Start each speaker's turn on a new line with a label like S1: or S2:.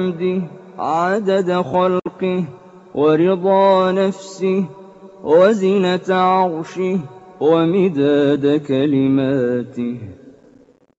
S1: وبحمده عدد خلقه ورضا نفسه وزنة عرشه ومداد كلماته.